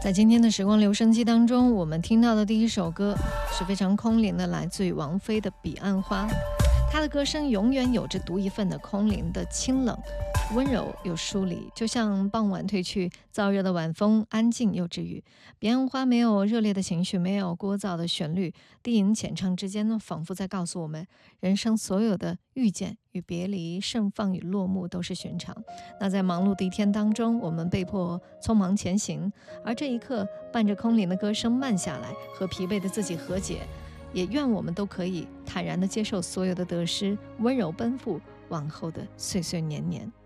在今天的时光留声机当中，我们听到的第一首歌是非常空灵的，来自于王菲的《彼岸花》。她的歌声永远有着独一份的空灵的清冷，温柔又疏离，就像傍晚褪去燥热的晚风，安静又治愈。彼岸花没有热烈的情绪，没有聒噪的旋律，低吟浅唱之间呢，仿佛在告诉我们，人生所有的遇见与别离，盛放与落幕都是寻常。那在忙碌的一天当中，我们被迫匆忙前行，而这一刻，伴着空灵的歌声慢下来，和疲惫的自己和解。也愿我们都可以坦然地接受所有的得失，温柔奔赴往后的岁岁年年。